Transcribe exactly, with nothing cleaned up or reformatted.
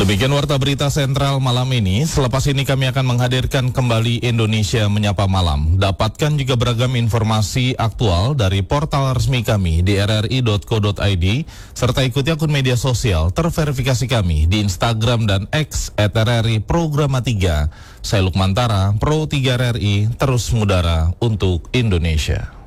Demikian Warta Berita Sentral malam ini. Selepas ini kami akan menghadirkan kembali Indonesia Menyapa Malam. Dapatkan juga beragam informasi aktual dari portal resmi kami di r r i dot co dot i d, serta ikuti akun media sosial terverifikasi kami di Instagram dan X at r r i programa tiga. Saya Lukman Tara, Pro tiga R R I, terus mengudara untuk Indonesia.